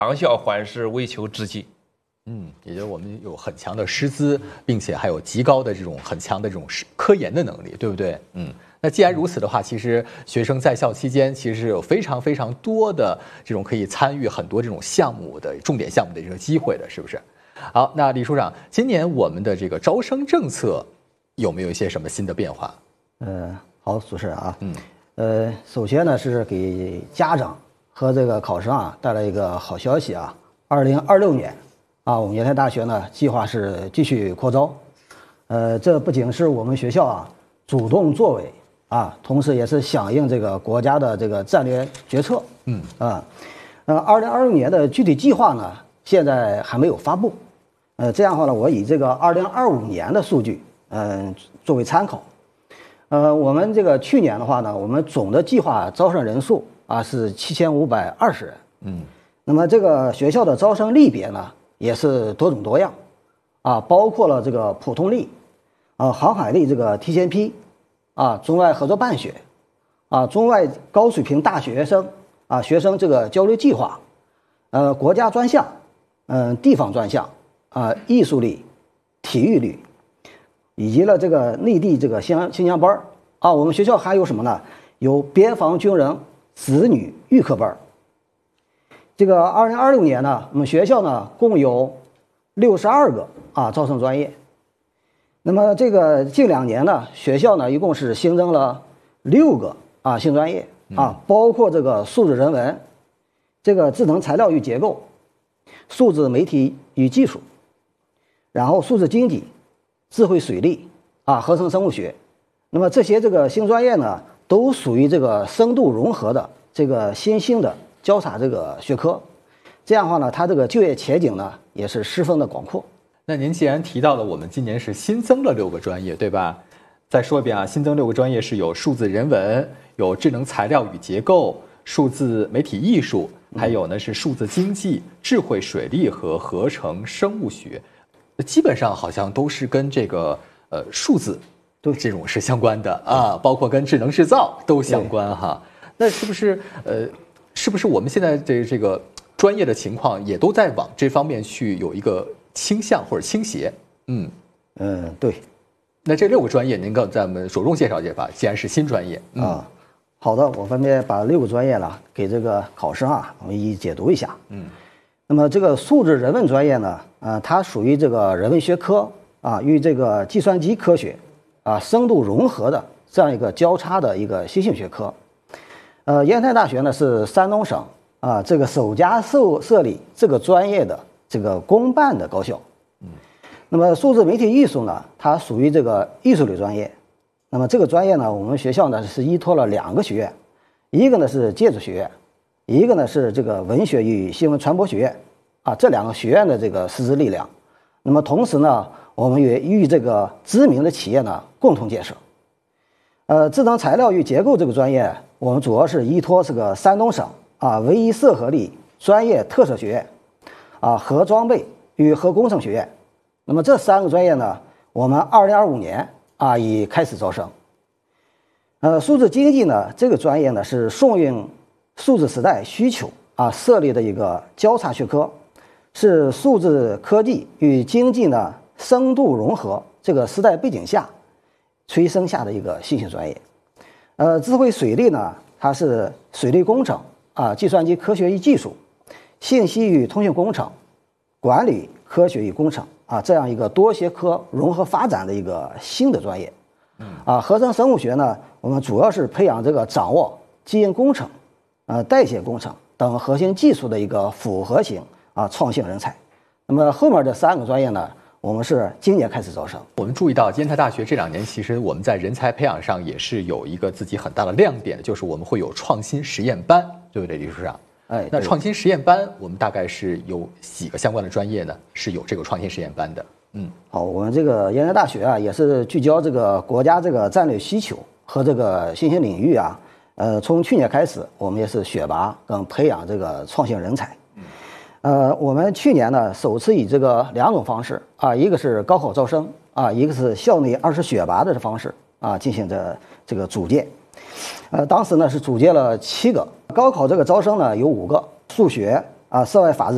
长效还是为求之计。 也就是我们有很强的师资，并且还有极高的这种很强的这种科研的能力，对不对？那既然如此的话，其实学生在校期间其实是有非常非常多的这种可以参与很多这种项目的重点项目的这个机会的，是不是？好，那李处长，今年我们的这个招生政策有没有一些什么新的变化？ 好，主持人啊，首先呢是给家长和这个考生啊带来一个好消息啊，2026年。我们烟台大学呢计划是继续扩招，这不仅是我们学校啊主动作为啊，同时也是响应这个国家的这个战略决策。2026年的具体计划呢现在还没有发布，这样的话呢，我以这个2025年的数据作为参考。我们这个去年的话呢，我们总的计划招生人数啊是7520人。那么这个学校的招生类别呢？也是多种多样，包括了这个普通类，航海类这个提前批，中外合作办学，中外高水平大学生，学生这个交流计划，国家专项，地方专项，艺术类、体育类，以及了这个内地这个新疆班我们学校还有什么呢？有边防军人子女预科班。这个2026年呢，我们学校呢共有62个招生专业。那么这个近2年呢，学校呢一共是新增了6个新专业包括这个数字人文、这个智能材料与结构、数字媒体与技术，然后数字经济、智慧水利合成生物学。那么这些这个新专业呢，都属于这个深度融合的这个新兴的交叉这个学科，这样的话呢，它这个就业前景呢也是十分的广阔。 那您既然提到了我们今年是新增了6个专业，对吧？再说一遍新增6个专业是有数字人文、有智能材料与结构、数字媒体艺术，还有呢是数字经济、智慧水利和合成生物学，基本上好像都是跟这个数字对这种是相关的包括跟智能制造都相关哈。那是不是我们现在的这个专业的情况也都在往这方面去有一个倾向或者倾斜？ 对。 那这6个专业，您给咱们着重介绍介绍，既然是新专业好的，我分别把6个专业呢给这个考生我们一一解读一下。那么这个数字人文专业呢，它属于这个人文学科与这个计算机科学深度融合的这样一个交叉的一个新兴学科。烟台大学呢是山东省这个首家设立这个专业的这个公办的高校。那么数字媒体艺术呢，它属于这个艺术类专业。那么这个专业呢，我们学校呢是依托了2个学院，一个呢是建筑学院，一个呢是这个文学与新闻传播学院这2个学院的这个师资力量。那么同时呢，我们也与这个知名的企业呢共同建设。智能材料与结构这个专业，我们主要是依托这个山东省唯一社合力专业特色学院核装备与核工程学院。那么这3个专业呢，我们2025年已开始招生。数字经济呢，这个专业呢是顺应数字时代需求设立的一个交叉学科，是数字科技与经济呢深度融合这个时代背景下催生下的一个新型专业。智慧水利呢，它是水利工程计算机科学与技术、信息与通讯工程、管理科学与工程这样一个多学科融合发展的一个新的专业。合成生物学呢，我们主要是培养这个掌握基因工程、代谢工程等核心技术的一个复合型创新人才。那么后面这3个专业呢，我们是今年开始招生。我们注意到烟台大学这2年，其实我们在人才培养上也是有一个自己很大的亮点，就是我们会有创新实验班，对不对，李处长？那创新实验班我们大概是有几个相关的专业呢？是有这个创新实验班的。 好，我们这个烟台大学也是聚焦这个国家这个战略需求和这个新兴领域从去年开始，我们也是选拔跟培养这个创新人才。我们去年呢首次以这个2种方式一个是高考招生一个是校内20选拔的方式进行这个组建。当时呢是组建了7个，高考这个招生呢有5个，数学涉外法治